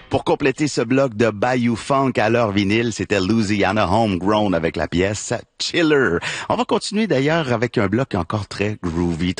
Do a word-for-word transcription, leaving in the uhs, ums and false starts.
Pour compléter ce bloc de Bayou Funk à leur vinyle, c'était Louisiana Homegrown avec la pièce Chiller. On va continuer d'ailleurs avec un bloc encore très groovy,